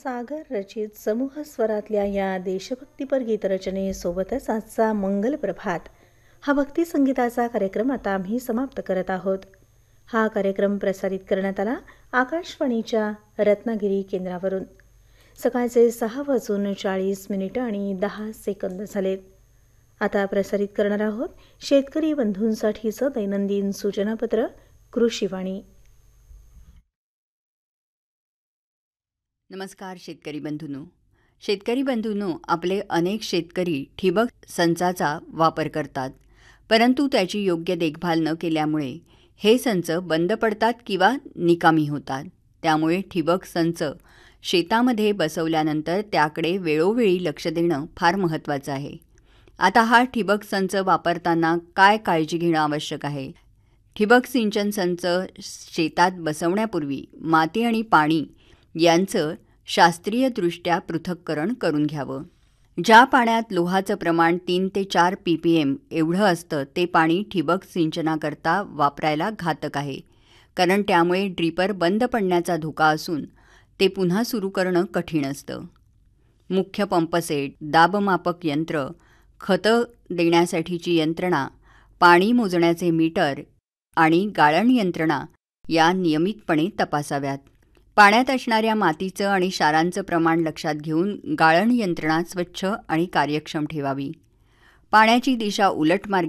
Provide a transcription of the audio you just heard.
सागर रचित समूह स्वरातल्या या देशभक्तीपर गीतरचनेसोबतच आजचा मंगल प्रभात हा भक्ती संगीताचा कार्यक्रम आता आम्ही समाप्त करत आहोत. हा कार्यक्रम प्रसारित करण्यात आला आकाशवाणीच्या रत्नागिरी केंद्रावरून. सकाळचे 6:40 आणि 10 सेकंद झालेत. आता प्रसारित करणार आहोत शेतकरी बंधूंसाठीचं दैनंदिन सूचनापत्र कृषीवाणी. नमस्कार शेतकरी बंधूंनो, आपले अनेक शेतकरी ठिबक संचाचा वापर करतात, परंतु त्याची योग्य देखभाल न केल्यामुळे हे संच बंद पडतात किंवा निकामी होतात. त्यामुळे ठिबक संच शेतामध्ये बसवल्यानंतर त्याकडे वेळोवेळी लक्ष देणं फार महत्त्वाचं आहे. आता हा ठिबक संच वापरताना काय काळजी घेणं आवश्यक आहे? ठिबक सिंचन संच शेतात बसवण्यापूर्वी माती आणि पाणी यांचं शास्त्रीयदृष्ट्या पृथक्करण करून घ्यावं. ज्या पाण्यात लोहाचं प्रमाण 3 ते 4 ppm एवढं असतं ते पाणी ठिबक सिंचनाकरता वापरायला घातक आहे, कारण त्यामुळे ड्रिपर बंद पडण्याचा धोका असून ते पुन्हा सुरू करणं कठीण असतं. मुख्य पंपसेट, दाबमापक यंत्र, खतं देण्यासाठीची यंत्रणा, पाणी मोजण्याचे मीटर आणि गाळण यंत्रणा या नियमितपणे तपासाव्यात. पाण्यात असणाऱ्या मातीचं आणि क्षारांचं प्रमाण लक्षात घेऊन गाळण यंत्रणा स्वच्छ आणि कार्यक्षम ठेवावी. पाण्याची दिशा उलट मार्गी